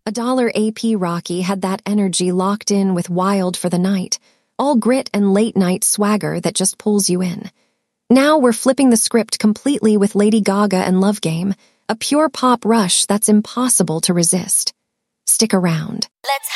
$1 AP Rocky had that energy locked in with Wild for the Night, all grit and late-night swagger that just pulls you in. Now we're flipping the script completely with Lady Gaga and Love Game, a pure pop rush that's impossible to resist. Stick around. Let's